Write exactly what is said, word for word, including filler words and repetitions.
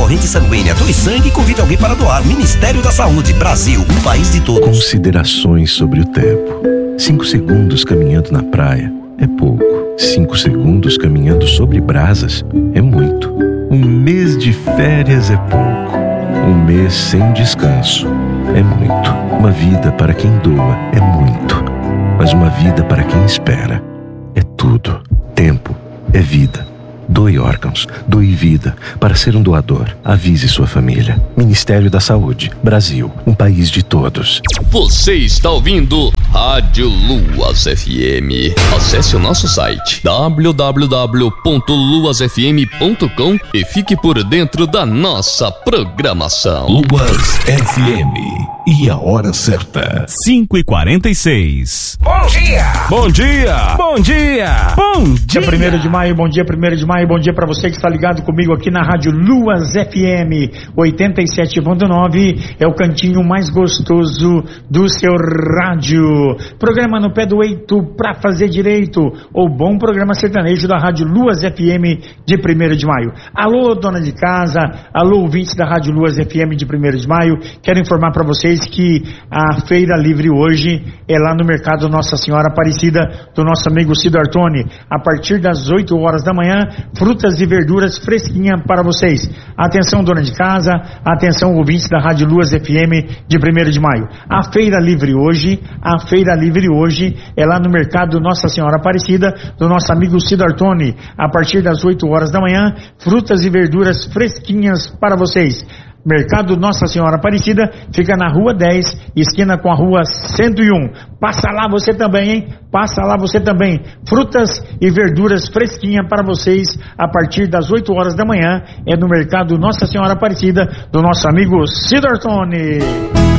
corrente sanguínea, doe sangue e convide alguém para doar. Ministério da Saúde, Brasil, um país de todos. Considerações sobre o tempo. Cinco segundos caminhando na praia é pouco. Cinco segundos caminhando sobre brasas é muito. Um mês de férias é pouco. Um mês sem descanso é muito. Uma vida para quem doa é muito. Mas uma vida para quem espera é tudo. Tempo é vida. Doe órgãos, doe vida. Para ser um doador, avise sua família. Ministério da Saúde, Brasil, um país de todos. Você está ouvindo Rádio Luas F M. Acesse o nosso site w w w ponto luas f m ponto com e fique por dentro da nossa programação. Luas F M. E a hora certa, cinco e quarenta e seis. Bom dia! Bom dia! Bom dia! Bom dia! Dia primeiro de maio, bom dia, primeiro de maio, bom dia pra você que está ligado comigo aqui na Rádio Luas F M oitenta e sete ponto nove, é o cantinho mais gostoso do seu rádio. Programa no pé do eito pra fazer direito, ou bom programa sertanejo da Rádio Luas F M de primeiro de maio. Alô, dona de casa, alô, ouvintes da Rádio Luas F M de primeiro de maio, quero informar pra vocês que a feira livre hoje é lá no mercado Nossa Senhora Aparecida, do nosso amigo Cido Artoni, a partir das oito horas da manhã, frutas e verduras fresquinhas para vocês. Atenção, dona de casa, atenção, ouvintes da Rádio Luas F M de primeiro de maio. A feira livre hoje, a feira livre hoje é lá no mercado Nossa Senhora Aparecida, do nosso amigo Cido Artoni, a partir das oito horas da manhã, frutas e verduras fresquinhas para vocês. Mercado Nossa Senhora Aparecida fica na rua dez, esquina com a rua cento e um. Passa lá você também, hein? Passa lá você também. Frutas e verduras fresquinhas para vocês a partir das oito horas da manhã. É no Mercado Nossa Senhora Aparecida, do nosso amigo Cido Artoni.